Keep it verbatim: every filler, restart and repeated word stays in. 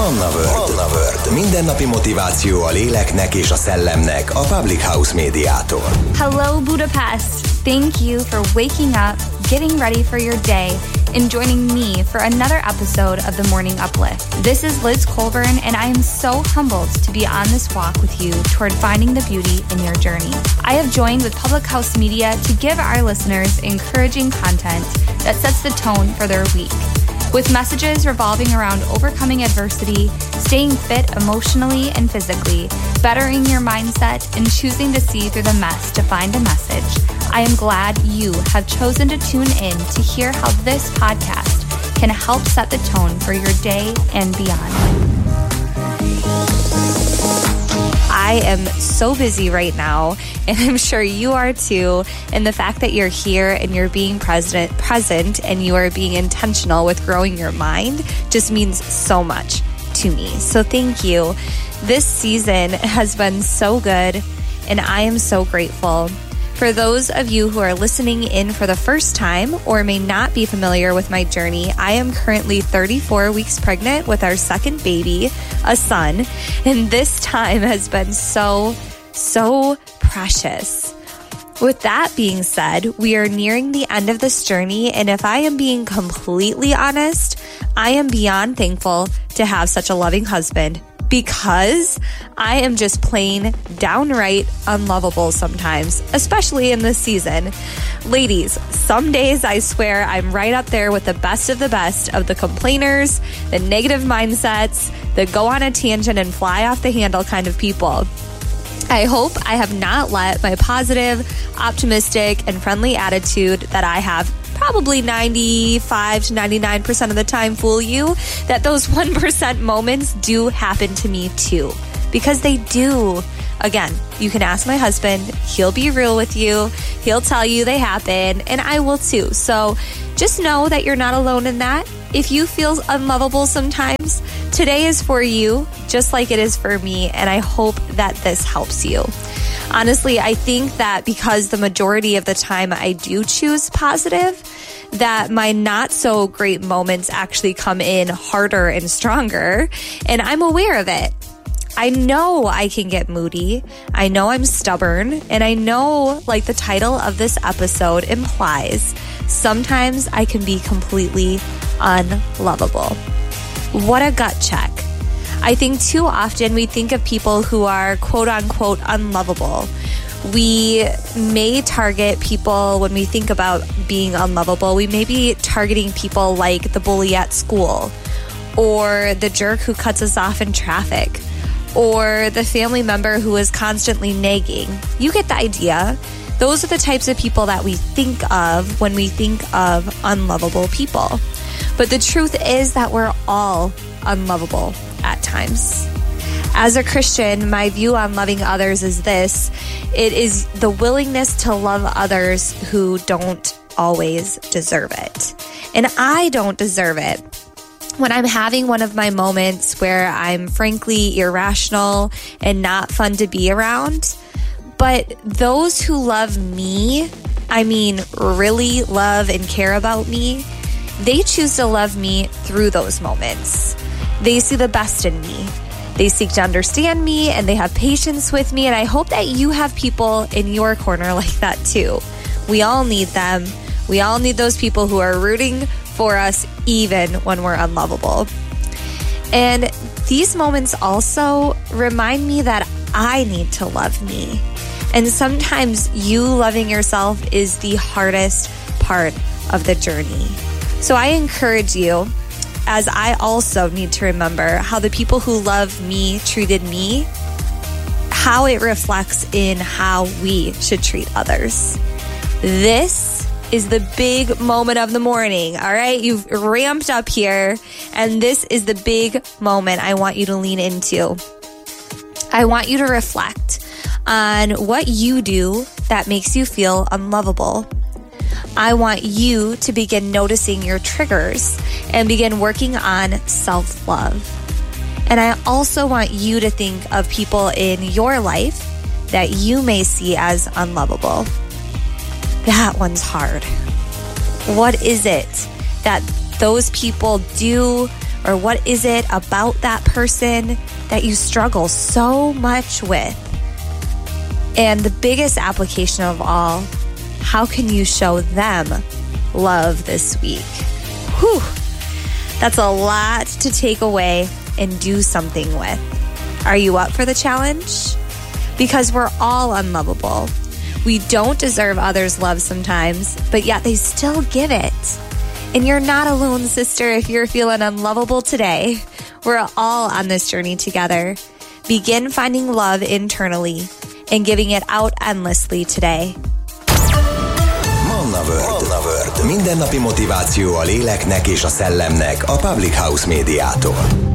Manna World. Manna World. Mindennapi motiváció a léleknek és a szellemnek a Public House médiától. Hello Budapest! Thank you for waking up, getting ready for your day, and joining me for another episode of the Morning Uplift. This is Liz Colburn, and I am so humbled to be on this walk with you toward finding the beauty in your journey. I have joined with Public House Media to give our listeners encouraging content that sets the tone for their week, with messages revolving around overcoming adversity, staying fit emotionally and physically, bettering your mindset, and choosing to see through the mess to find a message. I am glad you have chosen to tune in to hear how this podcast can help set the tone for your day and beyond. I am so busy right now, and I'm sure you are too. And the fact that you're here and you're being present, present and you are being intentional with growing your mind just means so much to me. So thank you. This season has been so good, and I am so grateful. For those of you who are listening in for the first time or may not be familiar with my journey, I am currently thirty-four weeks pregnant with our second baby, a son, and this time has been so, so precious. With that being said, we are nearing the end of this journey, and if I am being completely honest, I am beyond thankful to have such a loving husband, because I am just plain downright unlovable sometimes, especially in this season. Ladies, some days I swear I'm right up there with the best of the best of the complainers, the negative mindsets, the go on a tangent and fly off the handle kind of people. I hope I have not let my positive, optimistic, and friendly attitude that I have probably ninety-five to ninety-nine percent of the time fool you, that those one percent moments do happen to me too, because they do. Again, you can ask my husband, he'll be real with you, he'll tell you they happen, and I will too. So just know that you're not alone in that. If you feel unlovable sometimes, today is for you, just like it is for me, and I hope that this helps you. Honestly, I think that because the majority of the time I do choose positive, that my not so great moments actually come in harder and stronger, and I'm aware of it. I know I can get moody. I know I'm stubborn, and I know, like the title of this episode implies, sometimes I can be completely unlovable. What a gut check. I think too often we think of people who are quote unquote unlovable. We may target people when we think about being unlovable. We may be targeting people like the bully at school, or the jerk who cuts us off in traffic, or the family member who is constantly nagging. You get the idea. Those are the types of people that we think of when we think of unlovable people. But the truth is that we're all unlovable at times. As a Christian, my view on loving others is this: it is the willingness to love others who don't always deserve it. And I don't deserve it. When I'm having one of my moments where I'm frankly irrational and not fun to be around, but those who love me, I mean really love and care about me, they choose to love me through those moments. They see the best in me. They seek to understand me, and they have patience with me, and I hope that you have people in your corner like that too. We all need them. We all need those people who are rooting for us even when we're unlovable. And these moments also remind me that I need to love me. And sometimes you loving yourself is the hardest part of the journey. So I encourage you, as I also need to remember how the people who love me treated me, how it reflects in how we should treat others. This is the big moment of the morning, all right? You've ramped up here, and this is the big moment I want you to lean into. I want you to reflect on what you do that makes you feel unlovable. I want you to begin noticing your triggers and begin working on self-love. And I also want you to think of people in your life that you may see as unlovable. That one's hard. What is it that those people do Or what is it about that person that you struggle so much with? And the biggest application of all, how can you show them love this week? Whew, that's a lot to take away and do something with. Are you up for the challenge? Because we're all unlovable. We don't deserve others' love sometimes, but yet they still give it. And you're not alone, sister, if you're feeling unlovable today. We're all on this journey together. Begin finding love internally and giving it out endlessly today. Manna World. Manna World. Mindennapi motiváció a léleknek és a szellemnek a Public House médiától.